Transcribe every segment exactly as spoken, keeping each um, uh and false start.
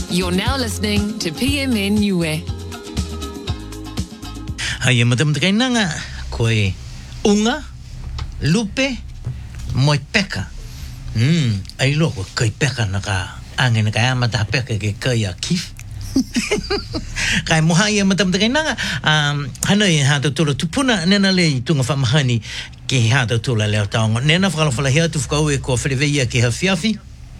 You're now listening to P M N Niue. Hai madam de kainanga koe unga lupe moi peka. Hmm, ai loko kai peka naka angen ka amata peka ke kai akif. Kai mohai madam de kainanga um hanai ha to tolo tupuna nena le tunga famahani ke ha to tolo le taonga nena fala fala hea tu fkau e ko freveia ke hafiafi.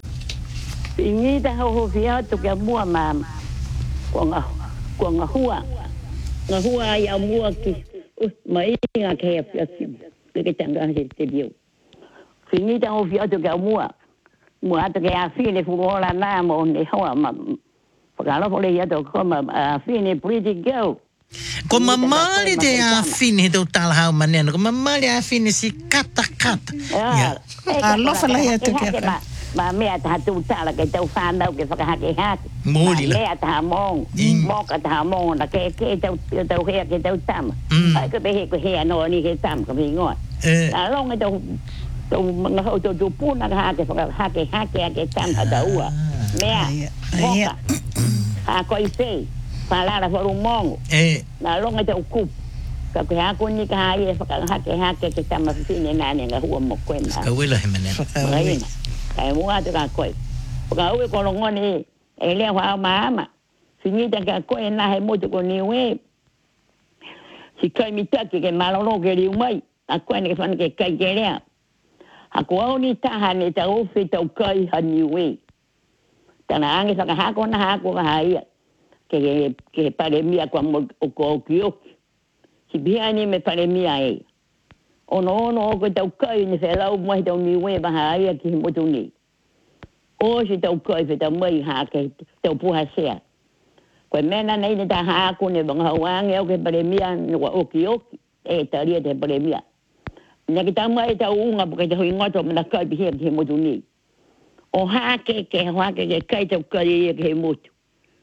Ingi ta ho fia to ke mua ma ko nga ko nga hua nga hua ya mua ki mai nga ke fia ki ke tanga he te bio Ingi ta ho fia to ke mua mua to ke a fi le fu la na mo ne ho ma pa lo le ya to ko ma a fi ne pretty girl Ko mamali de a fine do tal hau maneno ko mamali a fine si kata kata ya a lo fa la ya to ke mà mẹ ta tu ta là cái tàu phan đâu cái phải cái hát mẹ ta mong mong cái ta mong là cái cái tàu tàu kia cái tàu tam cái cái cái kia nó đi cái tam cái gì ngọt à long cái tàu tàu nó hậu tàu tàu pun là hát cái phải hát cái hát cái cái tam là tàu à mẹ mẹ à coi xe phải là là phải mong là long cái tàu cúp cái cái hát con như cái hai phải hát cái hát cái cái tam là phi này này là huống một quên à cái là hình này cái mua cho cả coi, cái ơi con long ngon đi, em lấy hoa má mà, suy nghĩ rằng cái coi là hay mua cho con nhiều ấy, chỉ coi mi chắc cái mà long long cái điều mấy, à coi cái phần cái cái cái này, à cô ấy đi ta hành đi tàu phi tàu coi hành nhiều ấy, chẳng hạn cái cái há con há của cái hay, cái cái cái pandemia của một cô kia, chỉ biết anh mới pandemia ấy. O no no ko tau kai ni se lau mai tau ni we ba hai ki mo tu ni o si tau kai fe tau mai ha ke tau pu ha se ko mena nei ni ta ha ko ne bang ha wa nge o ke pandemia ni wa o ki o e ta ria te pandemia ne ki ta mai tau unga bu ke te hui ngoto na kai bi he ki mo tu ni o ha ke ke ha ke ke kai tau kai ke mo tu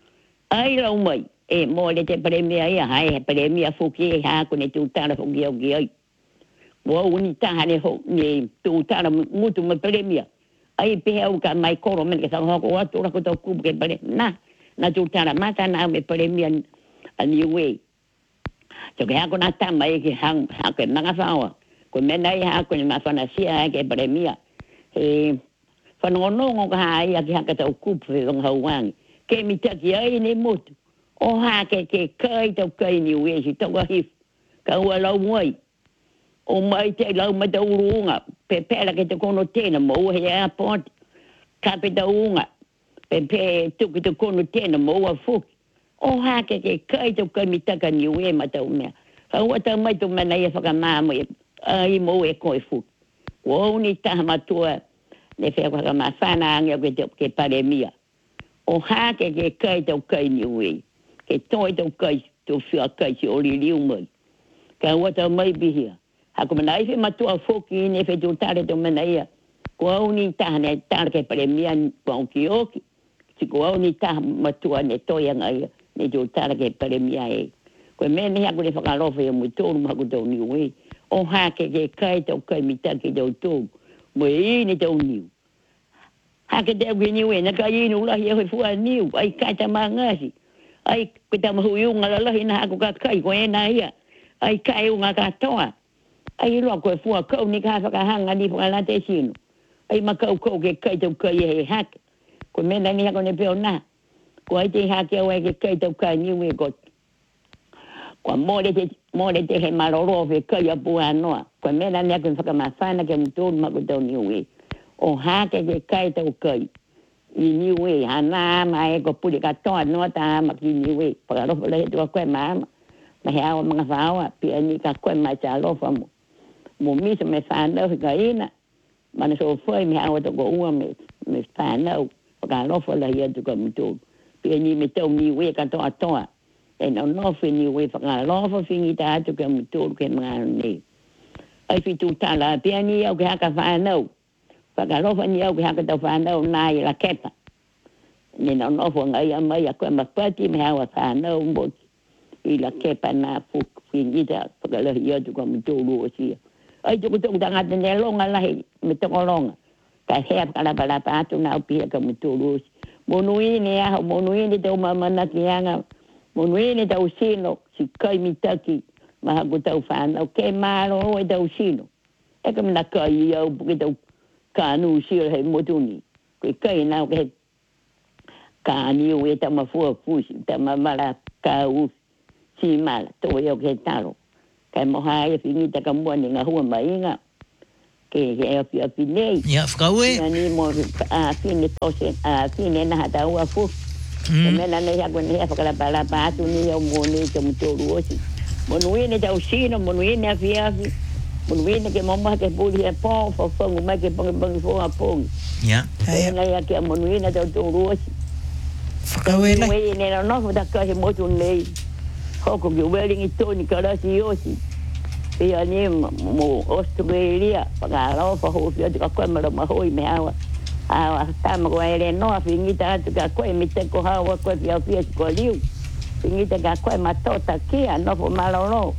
ai lau mai e mo le te pandemia ia hai pandemia fu ki ha ko ne tu ta la fu ki o ki ai Wa uni ta hane ho ni tu ta na mutu me premia ai pe au ka mai koro men ke sa ho ko tu ra ko to ku ke pare na na tu ta na mata na me premia ani we to ke ha ko na ta mai ke hang ha ke na fa wa ko men ai ha ko ni ma fa na si ha ke premia e fa no no ngo ha ai ke ha ke to ku fe long ho wang ke mi ta ki ai ni mutu o ha ke ke kai to kai ni we si to ko hi ka wa lo moi o mai te lau mai te urunga pe pe la ke te kono tena mo he airport ka pe te urunga pe pe tu ke te kono tena mo a fu o ha ke ke kai te kai mi taka ni we ma te me ka wa te mai tu mena ia fa ma mo ai mo e ko fu o ni ta ma tu ne fe ka ma sana nge ke te ke pandemia o ha ke ke kai te kai ni we ke toi te kai tu fi kai si o li li mo ka wa te mai bi here Aku menai fe matua foki ne fe tu tare to menai ko uni ta ne tar ke premian ko kioki si ko uni ta matua ne to yang ai ne tu tare ke premia e ko me ne aku le fa lo fe mu to ma ku to ni we o ha ke ke kai to kai mi ta ke do to mo i ne to ni ha ke de ni we na ka i nu la ye fu ni ai ka ta ma ngasi ai ku ta mu yu ngala la ina aku ka kai ko e na ia ai kai unga ka toa ai lo ko fu ko ni ka fa ka hanga ni fa la te sino ai ma ko ko ke kai to kai he hak ko me na ni ko ne pe ona ko ai te ha ke we ke kai to kai ni we ko ko mo de mo de te he ma ro ro fe kai a bu ano ko me na ni ko fa ka ma fa na ke to ma ko to ni we o ha ke ke kai to kai ni ni we ha na ma e ko pu de ka to no ta ma ki ni we pa ro le to ko ma ma he a ma fa wa pi ni ka ko ma cha lo fa mo mo mi se me fa no ga ina ma ne so foi mi ha to go u me me fa no ga lo fo la ye to go mi to pe ni me to ni we ka to to e no no fi ni we fa ga lo fo fi ni ta to go mi to ke ma ni ai fi tu ta la pe ni au ga ka fa no fa ga lo fo ni au ga ka to fa no nai la keta ni no no fo ngai a mai a ko ma pa ti me ha wa fa no mo i la kepa na fu fi ni ta fa ga lo ye to go mi to lu si ai tu tu tanga te longa la me to longa ka he ka la bala pa tu na pi ka mu tu lu monui ni a monui ni tau mamana kianga monui ni tau sino si kai mitaki ma ko tau fana ke malo o tau sino e ka na kai eu ke tau kanu si he motuni ke kai na ke kani o e ta ma fu fu ta ma mala ka u si mal to yo ke talo kai mo hai fini ta ka mo ni nga hu mai nga ke ke afi afi nei ya fraue ni mo a fini to se a fini na hata wa fu me na ne ya gwen ya fa la bala ba tu ni yo mo ni to mo to ruosi mo no ni ta usino mo no ni afi afi mo no ni ke mo ma ke buli e po fo fo mo ma ke pong pong fo a pong ya na ya ke mo no ni ta to ruosi Fakawela. we ni no no da ka mo tu nei ho ko ge weling i to ni ka la si yosi e ani mo Australia para lo fa ho fi ka ko ma ma ho i me awa awa ta ma ko ele no a fingi ta ka ko mi te ko ha wa ko fi a fi ko liu fingi ta ka ko ma to ta ki no fo ma lo no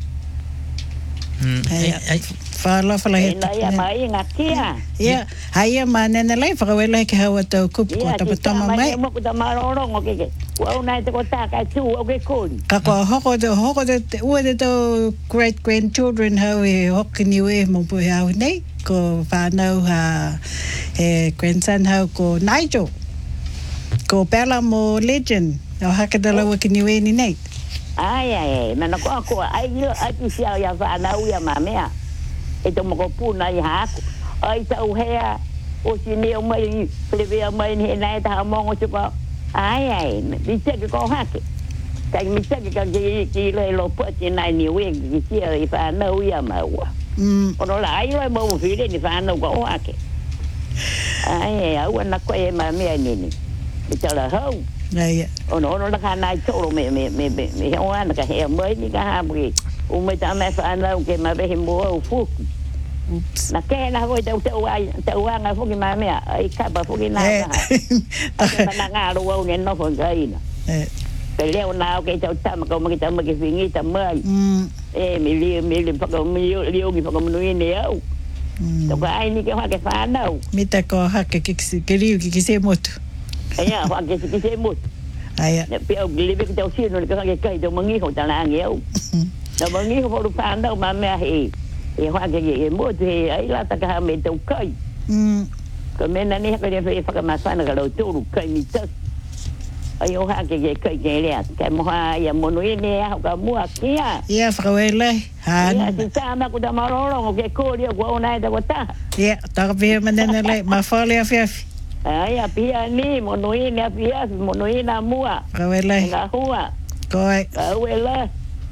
ai Fala fala he. na ya mai nga kia Ya, hai ma nena lai fakawela ke hawa tau kupu ko ta tama mai. mo ko ta ma lo ngo ke ke wa na te ko ta ka tu o ke ko Ka ko hoko de hoko de ua de tau great grandchildren hau e hoki niwe mo pu hau nei ko whanau ha e grandson hau ko Nigel ko Bella mo legend o hakadala wa ki niwe ni nei. ai ai na ko ko ai yo ai ki sia ya fa na u ya mamea e to mo ko pu na ya ai ta u he o si ne o mai plebe mai ni na ta mo ngo ko ai ai mi te ko ha ke ta mi te ke ka ki ki le lo po ti na ni we ki sia i fa na u ya ma wa Mm. o no la ai lo mo fi le ni fa na ko ha ke ai ai au na ko e ma me ni ni mi ta la ho Ai. o no no la kana choro me me me me ho ana ka he mai ni ka ha bri o me ta me fa na ke ma be mo o fu Oops. na ke na go te te wa te wa nga fu ki ma me ai ka ba fu ki na Eh. ha na nga ro wa ne no fu ga ina Eh. pe le na o ke te ta ma ko ma ki ta ma ki fingi ta mai Mm. e mi li mi li pa ko mi li o ki pa ko no ni au to Mm. ka ai ni ke ha ke fa na Mita ko hake ki ki riu ki ki se motu. ai ya ha ke ki se mo Ai. ne pe o li be ki te o si no ke ha ke kai do mangi ho ta na ngeu na mangi ho ru fa na ma me he e hoa ke e mo te ai la ta ka me te kai Mm. ko me na ni ka le fe fa ka ma fa na ka lo tu kai mi ta ai o ha ke ke kai ke le ka mo ha ya mo no ni ha ka mo kia Ya fakawela. ya Han. si sa ma ku da ma ro ro ke ko le ko na da ko ta Ya, ta pe ma nena lai ma fale afi afi. ai a pia ni mo no ni a pia mo no ni na mo Fakawela. nga hua Koi. ka we la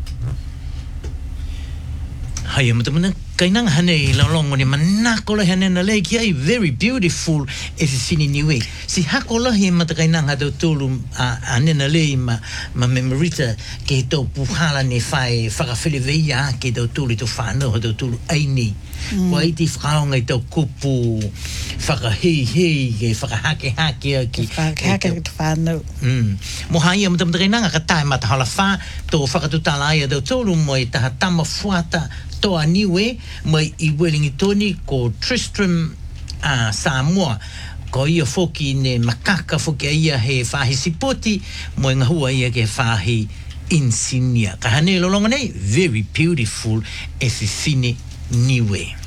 hai mo tamana kainang hane la longo ni mana kola hane na le ki ai very beautiful e se sini niwe si hakola he mata kainang hado tulu a ane na le ma ma memorita ke to puhala ne fai faka fele veia ke to tulu to fano hado tulu aini ko ai ti frau ngai to kupu faka hei hei ke faka hake hake ki Hake te whanau. Mm. Mo hai am tam trinanga ka tai mata hala fa to whakatutala ia do tolu mo i taha tama fuata to aniwe mai i Wellingtoni ko Tristram uh, Samoa ko ia foki ne makaka foki ia he whahi sipoti mo inga hua ia ke whahi insinia ka hane lolonga nei very beautiful e fifine niwe